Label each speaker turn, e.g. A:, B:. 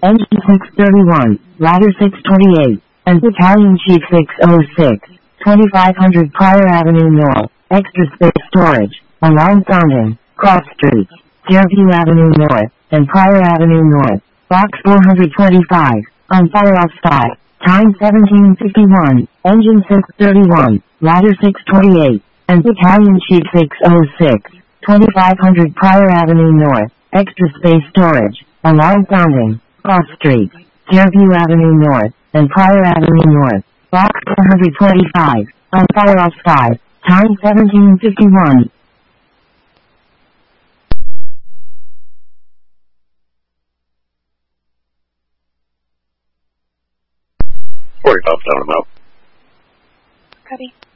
A: Engine 631, Ladder 628, and Battalion Chief 606, 2500 Prior Avenue North, extra space storage, alarm sounding, cross streets, Fairview Avenue North, and Prior Avenue North, Box 425, on fire off side, time 1751, Engine 631, Ladder 628, and Battalion Chief 606, 2500 Prior Avenue North, extra space storage, alarm sounding, cross streets, Fairview Avenue North, and Prior Avenue North, Box 425, on fire off side, time 1751.
B: $40 down and out.
C: Copy.